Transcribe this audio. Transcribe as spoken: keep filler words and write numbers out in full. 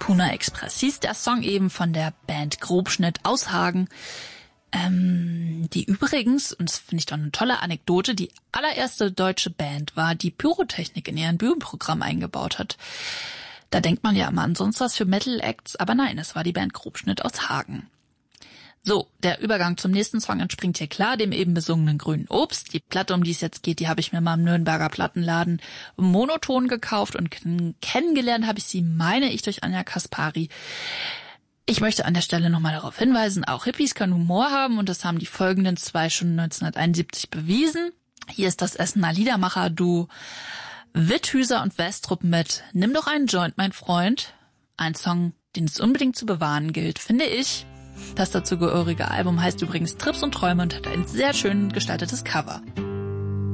Puna Express hieß der Song eben von der Band Grobschnitt aus Hagen, ähm, die übrigens, und das finde ich doch eine tolle Anekdote, die allererste deutsche Band war, die Pyrotechnik in ihren Bühnenprogramm eingebaut hat. Da denkt man ja immer an sonst was für Metal-Acts, aber nein, es war die Band Grobschnitt aus Hagen. So, der Übergang zum nächsten Song entspringt hier klar dem eben besungenen Grünen Obst. Die Platte, um die es jetzt geht, die habe ich mir mal im Nürnberger Plattenladen monoton gekauft und kennengelernt habe ich sie, meine ich, durch Anja Kaspari. Ich möchte an der Stelle nochmal darauf hinweisen, auch Hippies können Humor haben und das haben die folgenden zwei schon neunzehnhunderteinundsiebzig bewiesen. Hier ist das Essener Liedermacher-Duo Witthüser und Westrup mit Nimm doch einen Joint, mein Freund. Ein Song, den es unbedingt zu bewahren gilt, finde ich. Das dazugehörige Album heißt übrigens Trips und Träume und hat ein sehr schön gestaltetes Cover.